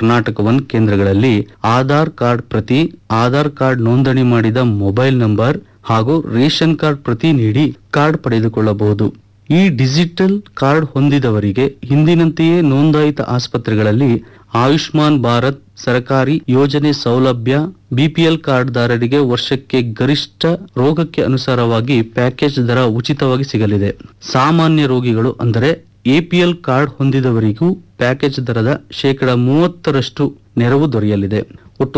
Karnataka one ಕೇಂದ್ರಗಳಲ್ಲಿ Aadhaar card ಪ್ರತಿ, Aadhaar card ನೋಂದಣಿ ಮಾಡಿದ ಮೊಬೈಲ್ ನಂಬರ್ ಹಾಗೂ ರೇಷನ್ ಕಾರ್ಡ್ ಪ್ರತಿ ನೀಡಿ ಕಾರ್ಡ್ ಪಡೆದುಕೊಳ್ಳಬಹುದು. ಈ ಡಿಜಿಟಲ್ ಕಾರ್ಡ್ ಹೊಂದಿದವರಿಗೆ ಹಿಂದಿನಂತೆಯೇ ನೋಂದಾಯಿತ ಆಸ್ಪತ್ರೆಗಳಲ್ಲಿ ಆಯುಷ್ಮಾನ್ ಭಾರತ್ ಸರ್ಕಾರಿ ಯೋಜನೆ ಸೌಲಭ್ಯ, ಬಿಪಿಎಲ್ ಕಾರ್ಡ್ದಾರರಿಗೆ ವರ್ಷಕ್ಕೆ ಗರಿಷ್ಠ ರೋಗಕ್ಕೆ ಅನುಸಾರವಾಗಿ ಪ್ಯಾಕೇಜ್ ದರ ಉಚಿತವಾಗಿ ಸಿಗಲಿದೆ. ಸಾಮಾನ್ಯ ರೋಗಿಗಳು ಅಂದರೆ ಎಪಿಎಲ್ ಕಾರ್ಡ್ ಹೊಂದಿದವರಿಗೂ ಪ್ಯಾಕೇಜ್ ದರದ 30% ನೆರವು ದೊರೆಯಲಿದೆ. ಒಟ್ಟು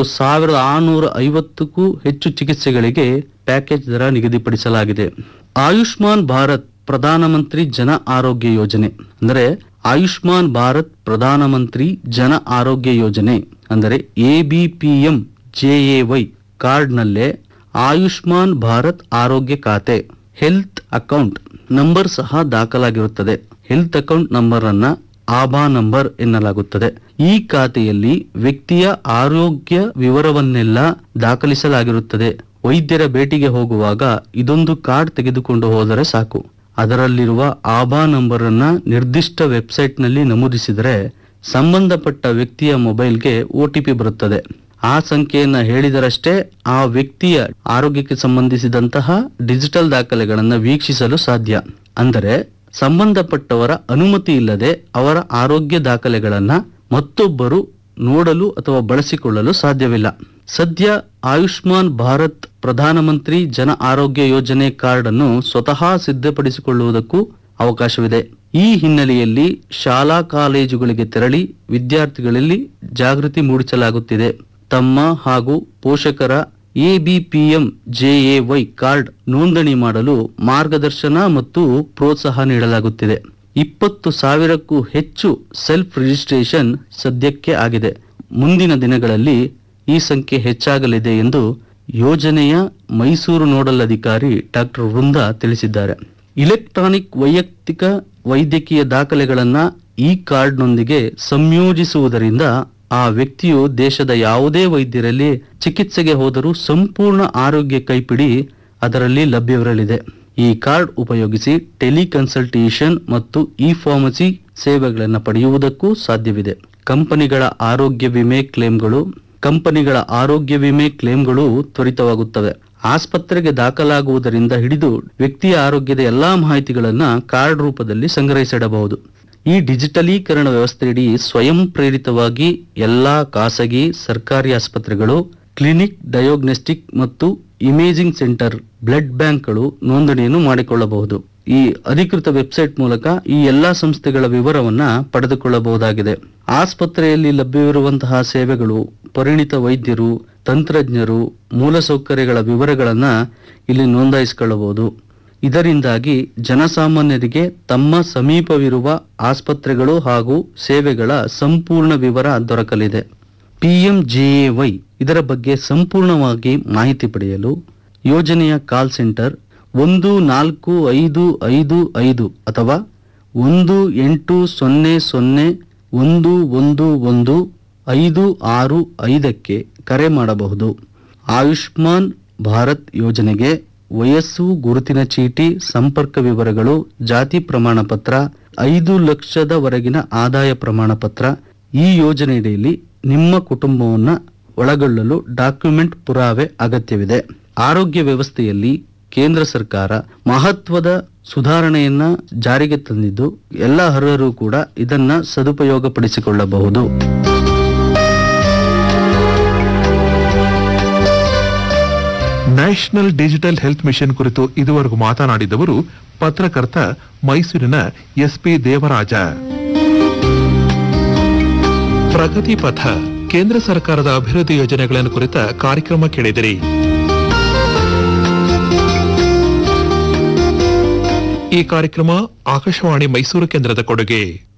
1650ಕ್ಕೂ ಹೆಚ್ಚು ಚಿಕಿತ್ಸೆಗಳಿಗೆ ಪ್ಯಾಕೇಜ್ ದರ ನಿಗದಿಪಡಿಸಲಾಗಿದೆ. ಆಯುಷ್ಮಾನ್ ಭಾರತ್ ಪ್ರಧಾನಮಂತ್ರಿ ಜನ ಆರೋಗ್ಯ ಯೋಜನೆ ಅಂದರೆ ಆಯುಷ್ಮಾನ್ ಭಾರತ್ ಪ್ರಧಾನಮಂತ್ರಿ ಜನ ಆರೋಗ್ಯ ಯೋಜನೆ ಅಂದರೆ ABPM JAY ಕಾರ್ಡ್ನಲ್ಲೇ ಆಯುಷ್ಮಾನ್ ಭಾರತ್ ಆರೋಗ್ಯ ಖಾತೆ ಹೆಲ್ತ್ ಅಕೌಂಟ್ ನಂಬರ್ ಸಹ ದಾಖಲಾಗಿರುತ್ತದೆ. ಹೆಲ್ತ್ ಅಕೌಂಟ್ ನಂಬರ್ ಅನ್ನ ಆಭಾ ನಂಬರ್ ಎನ್ನಲಾಗುತ್ತದೆ. ಈ ಖಾತೆಯಲ್ಲಿ ವ್ಯಕ್ತಿಯ ಆರೋಗ್ಯ ವಿವರವನ್ನೆಲ್ಲ ದಾಖಲಿಸಲಾಗಿರುತ್ತದೆ. ವೈದ್ಯರ ಭೇಟಿಗೆ ಹೋಗುವಾಗ ಇದೊಂದು ಕಾರ್ಡ್ ತೆಗೆದುಕೊಂಡು ಹೋದರೆ ಸಾಕು. ಅದರಲ್ಲಿರುವ ಆಭಾ ನಂಬರ್ ಅನ್ನ ನಿರ್ದಿಷ್ಟ ವೆಬ್ಸೈಟ್ ನಲ್ಲಿ ನಮೂದಿಸಿದರೆ ಸಂಬಂಧಪಟ್ಟ ವ್ಯಕ್ತಿಯ ಮೊಬೈಲ್ಗೆ OTP ಬರುತ್ತದೆ. ಆ ಸಂಖ್ಯೆಯನ್ನ ಹೇಳಿದರಷ್ಟೇ ಆ ವ್ಯಕ್ತಿಯ ಆರೋಗ್ಯಕ್ಕೆ ಸಂಬಂಧಿಸಿದಂತಹ ಡಿಜಿಟಲ್ ದಾಖಲೆಗಳನ್ನು ವೀಕ್ಷಿಸಲು ಸಾಧ್ಯ. ಅಂದರೆ ಸಂಬಂಧಪಟ್ಟವರ ಅನುಮತಿ ಇಲ್ಲದೆ ಅವರ ಆರೋಗ್ಯ ದಾಖಲೆಗಳನ್ನ ಮತ್ತೊಬ್ಬರು ನೋಡಲು ಅಥವಾ ಬಳಸಿಕೊಳ್ಳಲು ಸಾಧ್ಯವಿಲ್ಲ. ಸದ್ಯ ಆಯುಷ್ಮಾನ್ ಭಾರತ್ ಪ್ರಧಾನಮಂತ್ರಿ ಜನ ಆರೋಗ್ಯ ಯೋಜನೆ ಕಾರ್ಡ್ ಅನ್ನು ಸ್ವತಃ ಸಿದ್ಧಪಡಿಸಿಕೊಳ್ಳುವುದಕ್ಕೂ ಅವಕಾಶವಿದೆ. ಈ ಹಿನ್ನೆಲೆಯಲ್ಲಿ ಶಾಲಾ ಕಾಲೇಜುಗಳಿಗೆ ತೆರಳಿ ವಿದ್ಯಾರ್ಥಿಗಳಲ್ಲಿ ಜಾಗೃತಿ ಮೂಡಿಸಲಾಗುತ್ತಿದೆ. ತಮ್ಮ ಹಾಗೂ ಪೋಷಕರ ABPM JAY ಕಾರ್ಡ್ ನೋಂದಣಿ ಮಾಡಲು ಮಾರ್ಗದರ್ಶನ ಮತ್ತು ಪ್ರೋತ್ಸಾಹ ನೀಡಲಾಗುತ್ತಿದೆ. 20,000ಕ್ಕೂ ಹೆಚ್ಚು ಸೆಲ್ಫ್ ರಿಜಿಸ್ಟ್ರೇಷನ್ ಸದ್ಯಕ್ಕೆ ಆಗಿದೆ. ಮುಂದಿನ ದಿನಗಳಲ್ಲಿ ಈ ಸಂಖ್ಯೆ ಹೆಚ್ಚಾಗಲಿದೆ ಎಂದು ಯೋಜನೆಯ ಮೈಸೂರು ನೋಡಲ್ ಅಧಿಕಾರಿ ಡಾಕ್ಟರ್ ವೃಂದಾ ತಿಳಿಸಿದ್ದಾರೆ. ಇಲೆಕ್ಟ್ರಾನಿಕ್ ವೈಯಕ್ತಿಕ ವೈದ್ಯಕೀಯ ದಾಖಲೆಗಳನ್ನ ಈ ಕಾರ್ಡ್ನೊಂದಿಗೆ ಸಂಯೋಜಿಸುವುದರಿಂದ ಆ ವ್ಯಕ್ತಿಯು ದೇಶದ ಯಾವುದೇ ವೈದ್ಯರಲ್ಲಿ ಚಿಕಿತ್ಸೆಗೆ ಹೋದರೂ ಸಂಪೂರ್ಣ ಆರೋಗ್ಯ ಕೈಪಿಡಿ ಅದರಲ್ಲಿ ಲಭ್ಯವಿರಲಿದೆ. ಈ ಕಾರ್ಡ್ ಉಪಯೋಗಿಸಿ ಟೆಲಿಕನ್ಸಲ್ಟೇಷನ್ ಮತ್ತು ಇ-ಫಾರ್ಮಸಿ ಸೇವೆಗಳನ್ನು ಪಡೆಯುವುದಕ್ಕೂ ಸಾಧ್ಯವಿದೆ. ಕಂಪನಿಗಳ ಆರೋಗ್ಯ ವಿಮೆ ಕ್ಲೇಮ್ಗಳು ತ್ವರಿತವಾಗುತ್ತವೆ. ಆಸ್ಪತ್ರೆಗೆ ದಾಖಲಾಗುವುದರಿಂದ ಹಿಡಿದು ವ್ಯಕ್ತಿಯ ಆರೋಗ್ಯದ ಎಲ್ಲಾ ಮಾಹಿತಿಗಳನ್ನ ಕಾರ್ಡ್ ರೂಪದಲ್ಲಿ ಸಂಗ್ರಹಿಸಿಡಬಹುದು. ಈ ಡಿಜಿಟಲೀಕರಣ ವ್ಯವಸ್ಥೆಯಡಿ ಸ್ವಯಂ ಪ್ರೇರಿತವಾಗಿ ಎಲ್ಲಾ ಖಾಸಗಿ ಸರ್ಕಾರಿ ಆಸ್ಪತ್ರೆಗಳು, ಕ್ಲಿನಿಕ್, ಡಯಾಗ್ನೋಸ್ಟಿಕ್ ಮತ್ತು ಇಮೇಜಿಂಗ್ ಸೆಂಟರ್, ಬ್ಲಡ್ ಬ್ಯಾಂಕ್ಗಳು ನೋಂದಣಿಯನ್ನು ಮಾಡಿಕೊಳ್ಳಬಹುದು. ಈ ಅಧಿಕೃತ ವೆಬ್ಸೈಟ್ ಮೂಲಕ ಈ ಎಲ್ಲಾ ಸಂಸ್ಥೆಗಳ ವಿವರವನ್ನ ಪಡೆದುಕೊಳ್ಳಬಹುದಾಗಿದೆ. ಆಸ್ಪತ್ರೆಯಲ್ಲಿ ಲಭ್ಯವಿರುವಂತಹ ಸೇವೆಗಳು, ಪರಿಣಿತ ವೈದ್ಯರು, ತಂತ್ರಜ್ಞರು, ಮೂಲಸೌಕರ್ಯಗಳ ವಿವರಗಳನ್ನ ಇಲ್ಲಿ ನೋಂದಾಯಿಸಿಕೊಳ್ಳಬಹುದು. ಇದರಿಂದಾಗಿ ಜನಸಾಮಾನ್ಯರಿಗೆ ತಮ್ಮ ಸಮೀಪವಿರುವ ಆಸ್ಪತ್ರೆಗಳು ಹಾಗೂ ಸೇವೆಗಳ ಸಂಪೂರ್ಣ ವಿವರ ದೊರಕಲಿದೆ. PMJAY ಇದರ ಬಗ್ಗೆ ಸಂಪೂರ್ಣವಾಗಿ ಮಾಹಿತಿ ಪಡೆಯಲು ಯೋಜನೆಯ ಕಾಲ್ ಸೆಂಟರ್ 145555 ಅಥವಾ 1800111565ಕ್ಕೆ ಕರೆ ಮಾಡಬಹುದು. ಆಯುಷ್ಮಾನ್ ಭಾರತ್ ಯೋಜನೆಗೆ ವಯಸ್ಸು, ಗುರುತಿನ ಚೀಟಿ, ಸಂಪರ್ಕ ವಿವರಗಳು, ಜಾತಿ ಪ್ರಮಾಣ ಪತ್ರ, 5 ಲಕ್ಷದವರೆಗಿನ ಆದಾಯ ಪ್ರಮಾಣ ಪತ್ರ. ಈ ಯೋಜನೆಯಡಿಯಲ್ಲಿ ನಿಮ್ಮ ಕುಟುಂಬವನ್ನ ಒಳಗೊಳ್ಳಲು ಡಾಕ್ಯುಮೆಂಟ್ ಪುರಾವೆ ಅಗತ್ಯವಿದೆ. ಆರೋಗ್ಯ ವ್ಯವಸ್ಥೆಯಲ್ಲಿ ಕೇಂದ್ರ ಸರ್ಕಾರ ಮಹತ್ವದ ಸುಧಾರಣೆಯನ್ನ ಜಾರಿಗೆ ತಂದಿದ್ದು ಎಲ್ಲ ಅರ್ಹರು ಕೂಡ ಇದನ್ನ ಸದುಪಯೋಗಪಡಿಸಿಕೊಳ್ಳಬಹುದು. ನ್ಯಾಷನಲ್ ಡಿಜಿಟಲ್ ಹೆಲ್ತ್ ಮಿಷನ್ ಕುರಿತು ಇದುವರೆಗೂ ಮಾತನಾಡಿದವರು ಪತ್ರಕರ್ತ ಮೈಸೂರಿನ SP ದೇವರಾಜ. ಪ್ರಗತಿ ಪಥ ಕೇಂದ್ರ ಸರ್ಕಾರದ ಅಭಿವೃದ್ಧಿ ಯೋಜನೆಗಳನ್ನು ಕುರಿತ ಕಾರ್ಯಕ್ರಮ ಕೇಳಿದಿರಿ. ಈ ಕಾರ್ಯಕ್ರಮ ಆಕಾಶವಾಣಿ ಮೈಸೂರು ಕೇಂದ್ರದ ಕೊಡುಗೆ.